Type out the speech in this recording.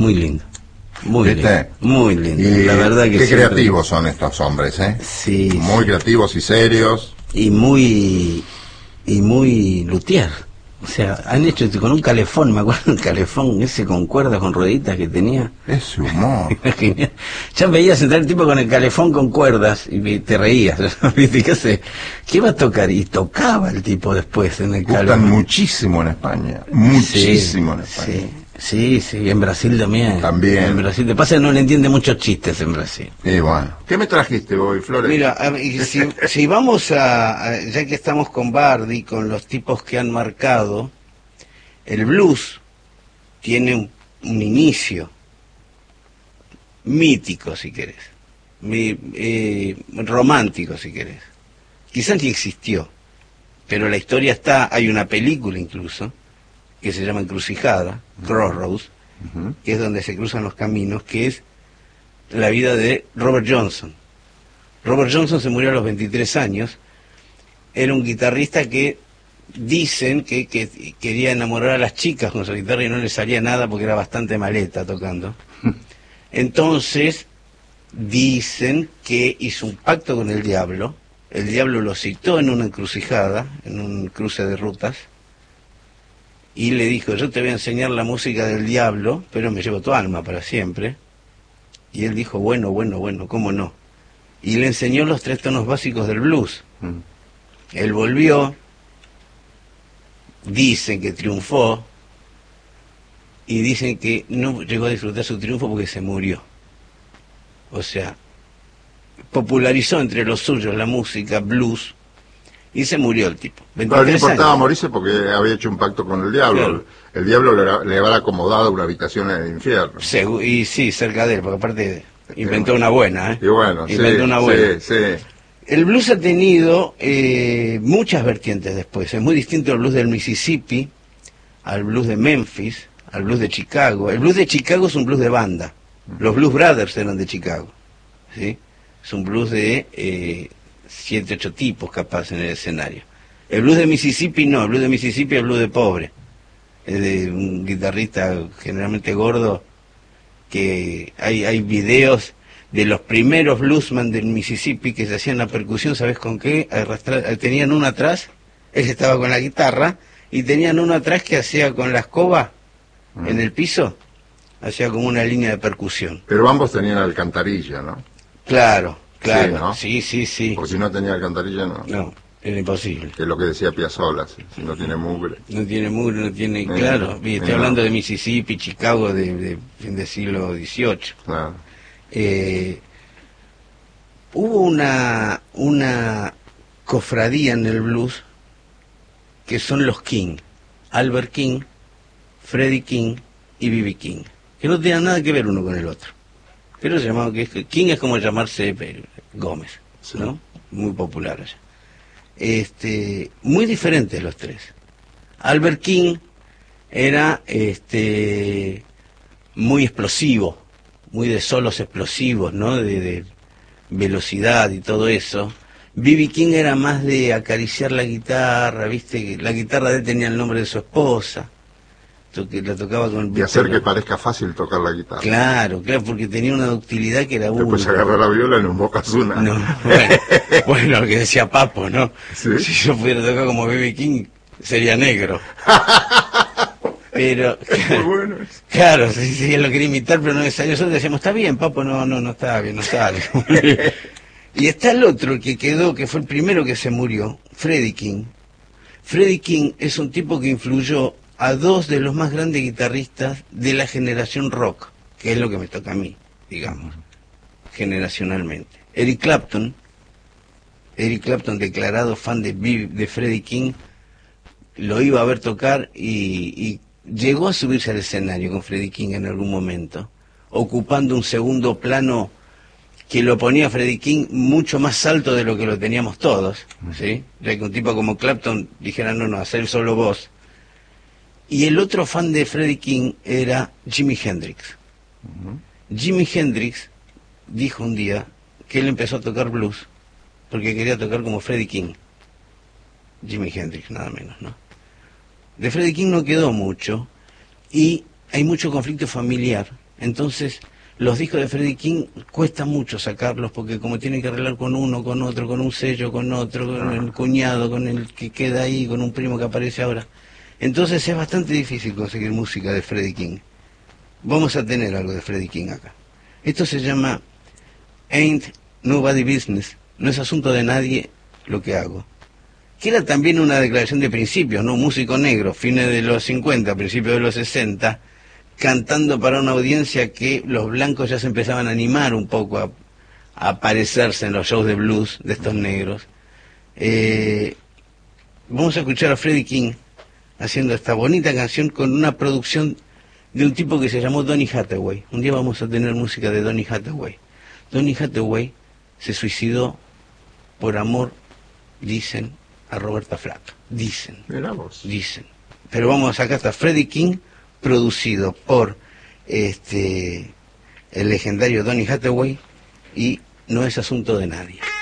muy lindo. Muy lindo, ¿viste? muy lindo. Y La verdad que qué siempre... creativos son estos hombres, ¿eh? Sí, Muy sí. creativos y serios. Y muy luthier. O sea, han hecho con un calefón, me acuerdo, un calefón ese con cuerdas, con rueditas que tenía. Ese humor. Era genial. Ya veías entrar el tipo con el calefón con cuerdas y te reías. ¿Viste? ¿Qué va a tocar? Y tocaba el tipo después en el Gustan calefón. muchísimo en España. Muchísimo en España. Sí, en Brasil también. También. En Brasil, te pasa que no le entiende muchos chistes en Brasil. Y bueno. ¿Qué me trajiste hoy, Flores? Mira, si vamos ya que estamos con Bardi, con los tipos que han marcado, el blues tiene un inicio mítico, si querés, romántico, si querés. Quizás ni existió, pero la historia está, hay una película incluso, que se llama Encrucijada, Crossroads, que es donde se cruzan los caminos, que es la vida de Robert Johnson. Robert Johnson se murió a los 23 años, era un guitarrista que dicen que quería enamorar a las chicas con su guitarra y no le salía nada porque era bastante maleta tocando. Entonces, dicen que hizo un pacto con el diablo lo citó en una encrucijada, en un cruce de rutas, y le dijo, yo te voy a enseñar la música del diablo, pero me llevo tu alma para siempre. Y él dijo, bueno, ¿cómo no? Y le enseñó los 3 tonos básicos del blues. Él volvió, dicen que triunfó, y dicen que no llegó a disfrutar su triunfo porque se murió. O sea, popularizó entre los suyos la música blues, y se murió el tipo. Pero no importaba años. morirse porque había hecho un pacto con el diablo. Claro. El diablo le había acomodado una habitación en el infierno. Y sí, cerca de él, porque aparte inventó una buena, ¿eh? Y bueno, inventó una buena. Sí. El blues ha tenido muchas vertientes después. Es muy distinto al blues del Mississippi, al blues de Memphis, al blues de Chicago. El blues de Chicago es un blues de banda. Los Blues Brothers eran de Chicago, ¿sí? Es un blues de 7, 8 tipos capaz en el escenario. El blues de Mississippi no, el blues de Mississippi es el blues de pobre. Es de un guitarrista generalmente gordo, que hay videos de los primeros bluesman del Mississippi que se hacían la percusión, ¿sabes con qué? Tenían uno atrás, él estaba con la guitarra, y tenían uno atrás que hacía con la escoba en el piso, hacía como una línea de percusión. Pero ambos tenían alcantarilla, ¿no? Claro, Sí, ¿no? sí. Porque si no tenía alcantarilla, no. No, era imposible. Que es lo que decía Piazzolla, si no tiene mugre. No tiene mugre, no tiene... Claro, estoy no. hablando de Mississippi, Chicago, de fin del siglo XVIII. Claro. Hubo una cofradía en el blues que son los King, Albert King, Freddie King y B.B. King, que no tenían nada que ver uno con el otro, pero se llamaban King, es como llamarse Gómez, Sí. ¿no? Muy popular allá. Muy diferentes los 3. Albert King era muy explosivo, muy de solos explosivos, ¿no? De velocidad y todo eso. B.B. King era más de acariciar la guitarra, ¿viste? La guitarra de él tenía el nombre de su esposa, que la tocaba con... Y hacer que parezca fácil tocar la guitarra. Claro, porque tenía una ductilidad que era única. Después agarra la viola y no embocas una. No, bueno, lo que decía Papo, ¿no? ¿Sí? Si yo pudiera tocar como B.B. King, sería negro. Pero, Muy bueno eso. claro, sí, él lo quería imitar, pero no me salió. Nosotros decíamos, está bien, Papo, no está bien, no sale. Y está el otro, el que quedó, que fue el primero que se murió, Freddie King. Freddie King es un tipo que influyó a 2 de los más grandes guitarristas de la generación rock, que es lo que me toca a mí, digamos, generacionalmente. Eric Clapton, declarado fan de Freddie King, lo iba a ver tocar y llegó a subirse al escenario con Freddie King en algún momento, ocupando un segundo plano que lo ponía Freddie King mucho más alto de lo que lo teníamos todos, ¿sí? Ya que un tipo como Clapton dijera, no, hacer solo voz. Y el otro fan de Freddie King era Jimi Hendrix. Jimi Hendrix dijo un día que él empezó a tocar blues porque quería tocar como Freddie King. Jimi Hendrix, nada menos, ¿no? De Freddie King no quedó mucho, y hay mucho conflicto familiar Entonces, los discos de Freddie King cuesta mucho sacarlos porque como tienen que arreglar con uno, con otro, con un sello, con otro, con el cuñado, con el que queda ahí, con un primo que aparece ahora. Entonces es bastante difícil conseguir música de Freddie King. Vamos a tener algo de Freddie King acá. Esto se llama Ain't Nobody Business, no es asunto de nadie lo que hago. Que era también una declaración de principios, ¿no? Un músico negro, fines de los 50, principios de los 60, cantando para una audiencia que los blancos ya se empezaban a animar un poco a aparecerse en los shows de blues de estos negros. Vamos a escuchar a Freddie King haciendo esta bonita canción con una producción de un tipo que se llamó Donny Hathaway. Un día vamos a tener música de Donny Hathaway. Donny Hathaway se suicidó por amor, dicen, a Roberta Flack. Dicen. Dicen. Pero vamos, acá está Freddie King, producido por el legendario Donny Hathaway, y no es asunto de nadie.